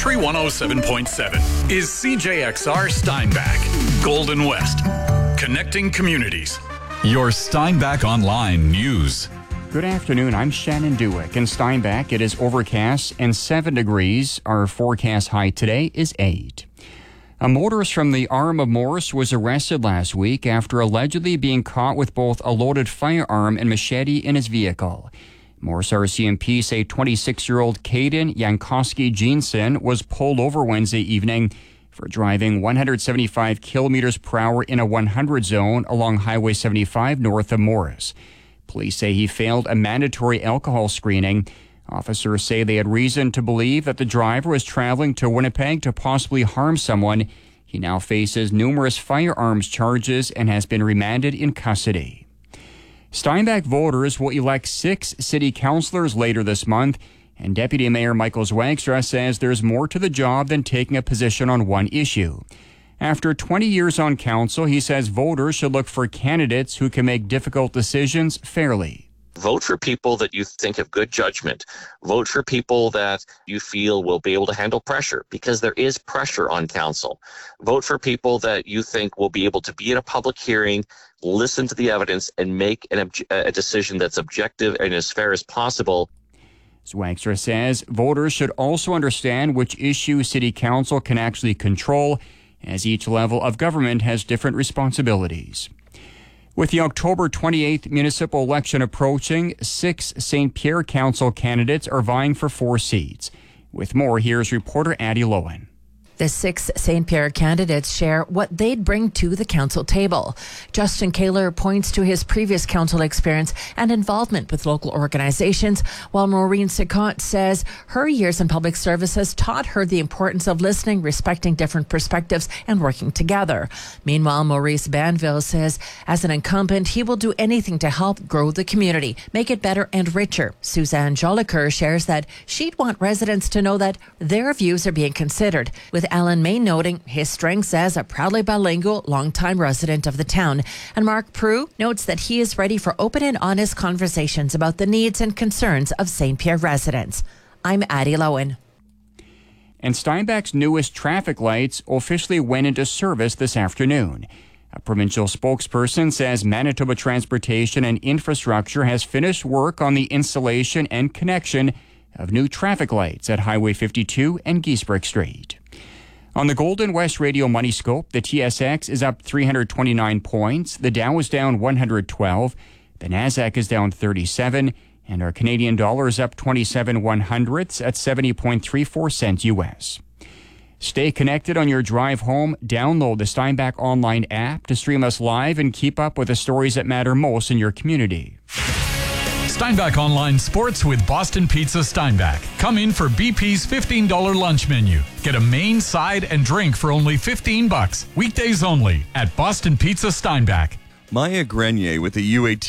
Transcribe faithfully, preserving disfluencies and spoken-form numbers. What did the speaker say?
Country one oh seven point seven is C J X R Steinbach, Golden West, connecting communities. Your Steinbach Online News. Good afternoon, I'm Shannon Dewick. In Steinbach, it is overcast and seven degrees. Our forecast high today is eight. A motorist from the Arm of Morris was arrested last week after allegedly being caught with both a loaded firearm and machete in his vehicle. Morris R C M P say twenty-six-year-old Caden Yankowski Jensen was pulled over Wednesday evening for driving one hundred seventy-five kilometers per hour in a one hundred zone along Highway seventy-five north of Morris. Police say he failed a mandatory alcohol screening. Officers say they had reason to believe that the driver was traveling to Winnipeg to possibly harm someone. He now faces numerous firearms charges and has been remanded in custody. Steinbach voters will elect six city councillors later this month, and Deputy Mayor Michael Zwagstra says there's more to the job than taking a position on one issue. After twenty years on council, he says voters should look for candidates who can make difficult decisions fairly. Vote for people that you think have good judgment. Vote for people that you feel will be able to handle pressure, because there is pressure on council. Vote for people that you think will be able to be in a public hearing, listen to the evidence, and make an obje- a decision that's objective and as fair as possible. Zwagstra says voters should also understand which issues City Council can actually control, as each level of government has different responsibilities. With the October twenty-eighth municipal election approaching, six Saint Pierre Council candidates are vying for four seats. With more, here's reporter Addie Lowen. The six Saint Pierre candidates share what they'd bring to the council table. Justin Kaler points to his previous council experience and involvement with local organizations, while Maureen Sicot says her years in public service has taught her the importance of listening, respecting different perspectives, and working together. Meanwhile, Maurice Banville says as an incumbent, he will do anything to help grow the community, make it better and richer. Suzanne Jolicoeur shares that she'd want residents to know that their views are being considered, with Alan May noting his strengths as a proudly bilingual, longtime resident of the town. And Mark Prue notes that he is ready for open and honest conversations about the needs and concerns of Saint Pierre residents. I'm Addie Lowen. And Steinbach's newest traffic lights officially went into service this afternoon. A provincial spokesperson says Manitoba Transportation and Infrastructure has finished work on the installation and connection of new traffic lights at Highway fifty-two and Giesbrecht Street. On the Golden West Radio Money Scope, the T S X is up three hundred twenty-nine points, the Dow is down one hundred twelve, the Nasdaq is down thirty-seven, and our Canadian dollar is up twenty-seven one hundredths at seventy point three four cents U S. Stay connected on your drive home. Download the Steinbach Online app to stream us live and keep up with the stories that matter most in your community. Steinbach Online Sports with Boston Pizza Steinbach. Come in for B P's fifteen dollars lunch menu. Get a main, side, and drink for only fifteen bucks. Weekdays only at Boston Pizza Steinbach. Maya Grenier with the U A T